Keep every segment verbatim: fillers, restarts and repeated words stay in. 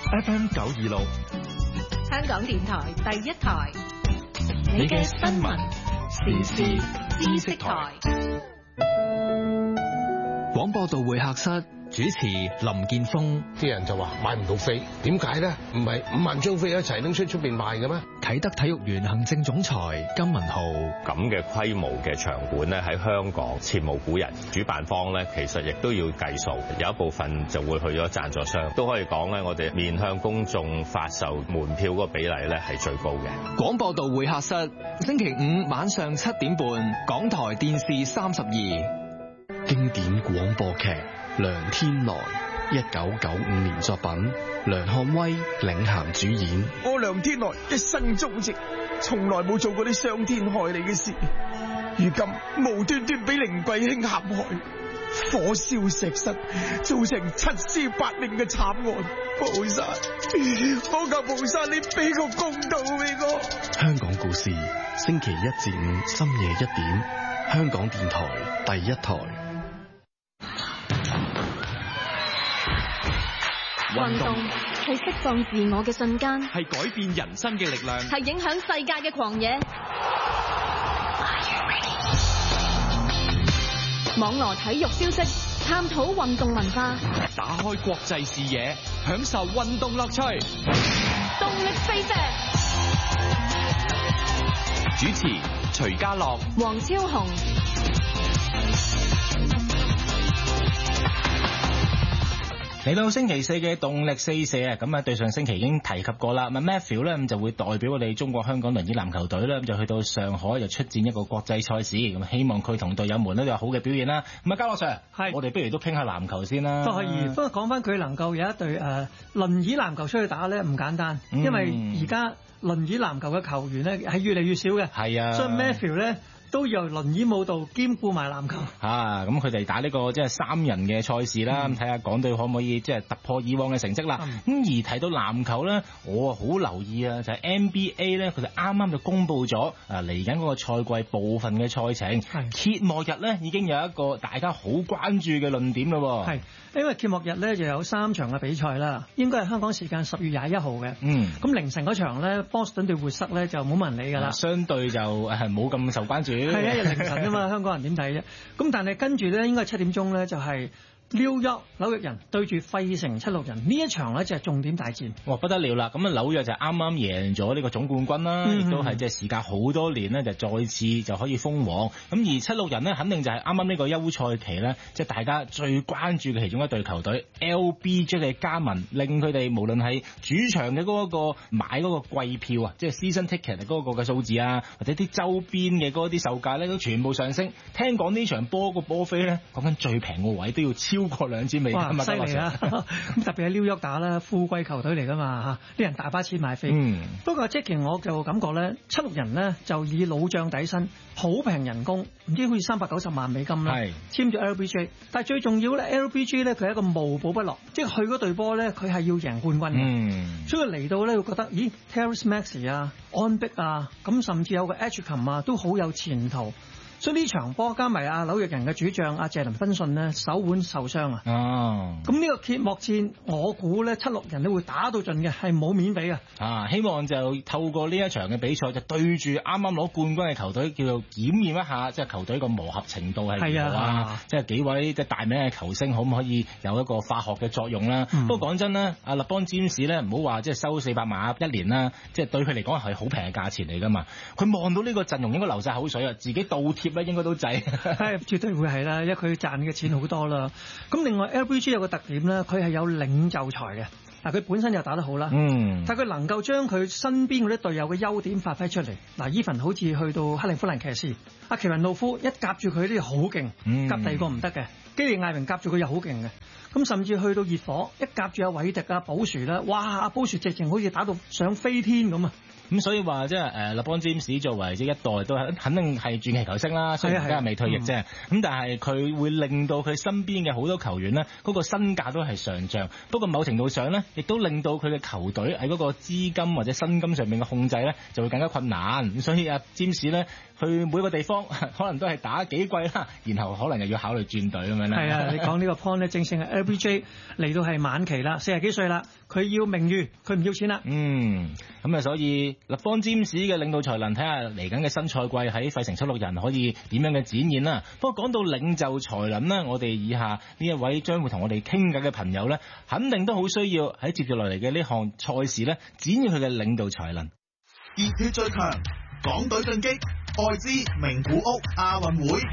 F M 九二六， 香港電台第一台， 你嘅新聞時事知識台。廣播道會客室主持林建峰。 啲人就話買唔到飛，點解咧？唔係五萬張飛一齊拎出出邊賣嘅咩？ 啟德體育園行政總裁金文浩。 咁嘅規模嘅場館咧，喺香港前無古人。主辦方咧，其實亦都要計數，有一部分就會去咗贊助商。都可以講咧，我哋面向公眾發售門票嗰個比例咧係最高嘅。 廣播道會客室星期五晚上七點半，港台電視三十二。經典廣播劇《梁天來》，一九九五年作品，梁漢威領銜主演。 我梁天來一生忠直，從來冇做過啲傷天害理嘅事，如今無端端俾凌貴卿陷害，火燒石室，造成七屍八命嘅慘案。菩薩，我求菩薩，你俾個公道俾我。 香港故事，星期一至五深夜一點，香港電台第一台。 運動係釋放自我嘅瞬間， 係改變人生嘅力量， 係影響世界嘅狂野。網羅體育消息，探討運動文化， 打開國際視野，享受運動樂趣。 動力飛射， 主持徐家樂、 黃超雄。 嚟到星期四嘅動力四射啊，咁啊對上星期已經提及過啦。咁 Matthew 咧咁就會代表我哋中國香港輪椅籃球隊咧，咁就去到上海就出戰一個國際賽事，咁希望佢同隊友們咧都有好嘅表現啦。咁啊，嘉樂 Sir，係我哋不如都傾下籃球先啦。 都可以，不過講翻佢能夠有一隊誒輪椅籃球出去打咧，唔簡單， 嗯、 因為而家輪椅籃球嘅球員咧係越嚟越少嘅。係啊，所以 Matthew 咧都由輪椅舞蹈兼顧埋籃球啊！咁佢哋打呢個即係三人嘅賽事啦，咁睇下港隊可唔可以即係突破以往嘅成績啦。咁、嗯、而提到籃球咧，我好留意啊，就係 N B A 咧，佢哋啱啱就公布咗啊嚟緊嗰個賽季部分嘅賽程。揭幕日咧已經有一個大家好關注嘅論點咯。 係因為揭幕日咧就有三場嘅比賽啦，應該係香港時間十月廿一號嘅。嗯，咁凌晨嗰場咧，波士頓對活塞咧就冇乜人理㗎啦，相對就誒冇咁受關注。係一日凌晨啊嘛，香港人點睇啫？咁但係跟住咧，應該係七點鐘咧，就係紐約紐約人對住費城七六人呢一場咧就係重點大戰。哇，不得了啦！咁啊紐約就啱啱贏咗呢個總冠軍啦，亦都係即係時隔好多年咧就再次就可以封王。咁而七六人呢，肯定就係啱啱呢個休賽期咧，即係大家最關注嘅其中一隊球隊 L B J 嘅加盟，令佢哋無論係主場嘅嗰個買嗰個季票啊，即係 season ticket 嗰個嘅數字啊，或者啲周邊嘅嗰啲售價咧都全部上升。聽講呢場波個波飛咧，講緊最平個位都要超過兩千美金。哇，犀利啊！咁特別喺紐約打啦，富貴球隊嚟噶嘛嚇，啲人大把錢買飛。嗯。不過即係我就感覺咧，七六人呢就以老將底薪，好平人工，唔知好似三百九十萬美金啦。係。簽咗 L B J， 但係最重要咧 ，L B J 咧佢係一個無寶不落，即係去嗰隊波咧，佢係要贏冠軍嘅。嗯。所以嚟到咧會覺得，咦 Terrence Maxey 啊、安碧啊，咁甚至有個 Etchicum 啊，都好有前途。所以呢場波加埋阿紐約人嘅主將阿謝林芬遜呢，手腕受傷啊！哦，咁呢個揭幕戰，我估咧七六人都會打到盡嘅，係冇面俾嘅。啊，希望就透過呢一場嘅比賽，就對住啱啱攞冠軍嘅球隊，叫做檢驗一下，即係球隊個磨合程度係如何啊！即係幾位即係大名嘅球星，可唔可以有一個化學嘅作用啦？嗯、不過講真啦，阿勒邦詹士咧，唔好話即係收四百萬一年啦，即係對佢嚟講係好平嘅價錢嚟㗎嘛。佢望到呢個陣容應該流晒口水啊，自己倒貼咧應該都制，係絕對會係啦，因為佢賺嘅錢好多啦。咁另外 L B G 有個特點咧，佢係有領袖才嘅。嗱，佢本身又打得好啦，嗯，但係佢能夠將佢身邊嗰啲隊友嘅優點發揮出嚟。嗱，Even好似去到克利夫蘭騎士，阿奇雲路夫一夾住佢啲好勁，夾第二個唔得嘅，基利艾明夾住佢又好勁嘅。咁甚至去到熱火，一夾住阿韋迪啊、保殊啦，哇！阿保殊直情好似打到上飛天咁啊！咁所以話即係誒勒邦詹士作為即一代都係肯定係傳奇球星啦，雖然而家未退役啫。咁、嗯、但係佢會令到佢身邊嘅好多球員呢，嗰、嗰個身價都係上漲。不過某程度上呢，亦都令到佢嘅球隊喺嗰個資金或者薪金上面嘅控制呢，就會更加困難。咁所以阿詹士呢，去每個地方可能都係打幾季啦，然後可能又要考慮轉隊咁樣啦。係啊，你講呢個 point 呢，正正係 L B J 嚟到係晚期啦，四十幾歲啦，佢要名譽，佢唔要錢啦。 嗯，咁啊，所以立邦占士嘅領導才能，睇下嚟緊嘅新賽季喺費城七六人可以點樣嘅展現啦。不過講到領袖才能呢，我哋以下呢一位將會同我哋傾偈嘅朋友呢，肯定都好需要喺接住落嚟嘅呢項賽事呢，展現佢嘅領導才能。 熱血最強，港隊進擊，愛之名古屋亞運會。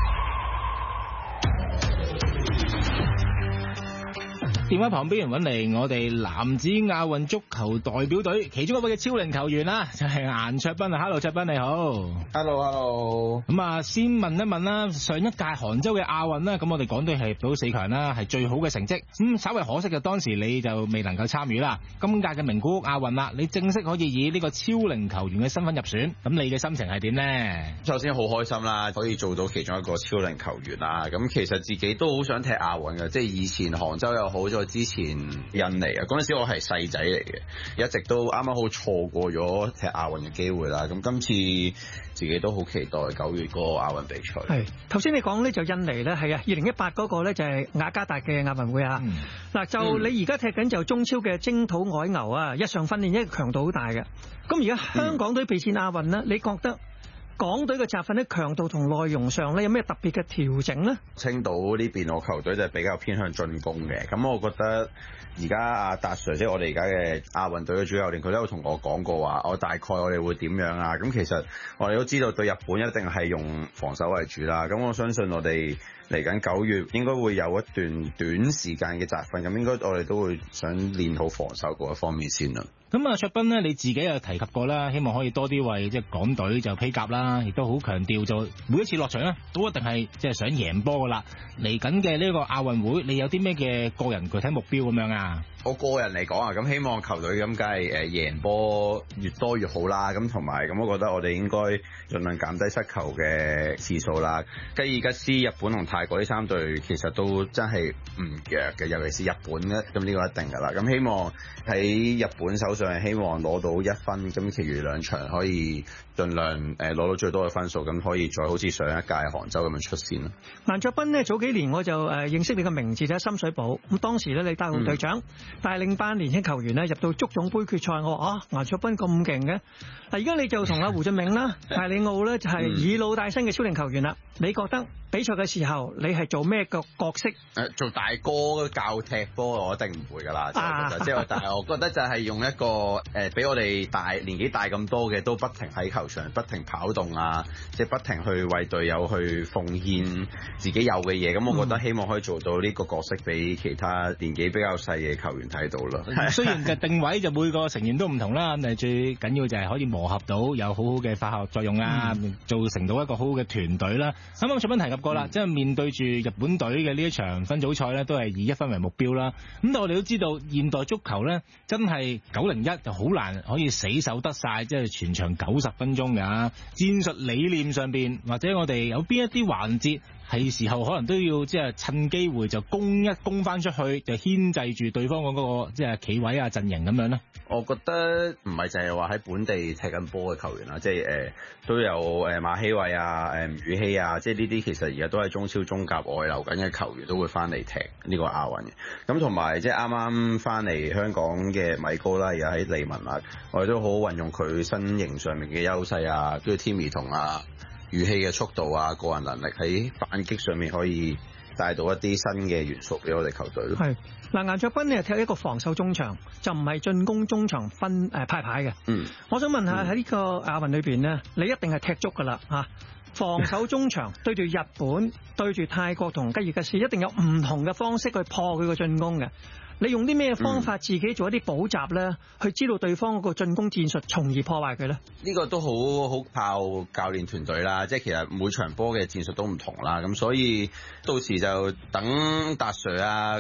電話旁邊揾嚟我哋男子亞運足球代表隊其中一位嘅超齡球員啦，就係顏卓彬啊。Hello， 卓彬你好。 Hello，Hello。 咁啊，先問一問啦，上一屆杭州嘅亞運啦，咁我哋港隊係入到四強啦，係最好嘅成績。咁稍為可惜嘅，當時你就未能夠參與啦。今屆嘅名古屋亞運啦，你正式可以以呢個超齡球員嘅身份入選，咁你嘅心情係點呢？ 首先好開心啦，可以做到其中一個超齡球員啦。咁其實自己都好想踢亞運嘅，即係以前杭州又好，再之前印尼啊，嗰陣時我係細仔嚟嘅，一直都啱啱好錯過咗踢亞運嘅機會啦。咁今次自己都好期待九月嗰個亞運比賽。 係頭先你講咧就印尼咧，係啊，二零一八嗰個咧就係雅加達嘅亞運會啊。嗱、嗯、就你而家踢緊就中超嘅征討海牛啊，日常訓練一個強度好大嘅。咁而家香港隊備戰亞運咧，你覺得港隊嘅集訓咧強度同內容上咧有咩特別嘅調整咧？ 青島呢邊我球隊就係比較偏向進攻嘅，咁我覺得而家阿達 Sir 即係我哋而家嘅亞運隊嘅主教練，佢都有同我講過話，我大概我哋會點樣啊？咁其實我哋都知道對日本一定係用防守為主啦，咁我相信我哋嚟緊九月應該會有一段短時間嘅集訓，咁應該我哋都會想練好防守嗰一方面先啦。 咁啊，卓彬呢，你自己又提及過啦，希望可以多啲為即係港隊就披甲啦，亦都好強調就每一次落場咧，都一定係即係想贏波噶啦。嚟緊嘅呢個亞運會，你有啲咩嘅個人具體目標咁樣啊？ 我個人嚟講啊，咁希望球隊咁梗係誒贏波越多越好啦。咁同埋咁，我覺得我哋應該盡量減低失球嘅次數啦。吉爾吉斯、日本同泰國呢三隊其實都真係唔弱嘅，尤其是日本咧，咁呢個一定噶啦。咁希望喺日本手上希望攞到一分，咁其餘兩場可以盡量誒攞到最多嘅分數，咁可以再好似上一屆杭州咁樣出線咯。 顏卓彬呢，早幾年我就誒認識你嘅名字就喺深水埗，咁當時咧你帶紅隊長。嗯帶領班年輕球員咧入到足總杯決賽，我話啊顏卓彬咁勁嘅。嗱，而家你就同阿胡俊銘啦、戴利奧咧就係以老帶新嘅超齡球員啦。你覺得比賽嘅時候你係做咩個角色？ 誒，做大哥教踢波，我一定唔會噶啦。啊、即係但係我覺得就係用一個誒，比我哋大年紀大咁多嘅，都不停喺球場不停跑動啊，即係不停去為隊友去奉獻自己有嘅嘢。咁我覺得希望可以做到呢個角色，俾其他年紀比較細嘅球員睇到啦。 雖然嘅定位就每個成員都唔同啦，但係最緊要就係可以磨合到，有好好嘅化學作用啊，嗯、造成到一個好好嘅團隊啦。啱啱卓彬提及過啦，嗯、即係面對住日本隊嘅呢一場分組賽咧，都係以一分為目標啦。咁但我哋都知道現代足球咧，真係九零一就好難可以死守得晒，即係全場九十分鐘㗎。戰術理念上邊，或者我哋有邊一啲環節係時候可能都要即係趁機會就攻一攻翻出去，就牽制住對方嗰、嗰個即係企位啊陣營咁樣咧。 我覺得唔係淨係話喺本地踢緊波嘅球員啦，即係誒、呃、都有誒馬希偉啊、誒吳宇希啊，即係呢啲其實而家都係中超中甲外流緊嘅球員都會翻嚟踢呢個亞運嘅。咁同埋即係啱啱翻嚟香港嘅米高啦，而家喺利文啊，我哋都好運用佢身形上面嘅優勢啊，跟住 Timmy 同啊宇希嘅速度啊、個人能力喺反擊上面可以帶到一啲新嘅元素俾我哋球隊咯。係嗱，顏卓彬你係踢一個防守中場，就唔係進攻中場分誒、呃、派牌嘅。嗯，我想問下喺呢、嗯、個亞運裏邊咧，你一定係踢足噶啦嚇。防守中場對住日本、對住泰國同吉爾吉斯，一定有唔同嘅方式去破佢個進攻嘅。你用啲咩方法自己做一啲補習咧，嗯、去知道對方嗰個進攻戰術，從而破壞佢咧？ 呢個都好好靠教練團隊啦，即係其實每場波嘅戰術都唔同啦，咁所以到時就等達 Sir 啊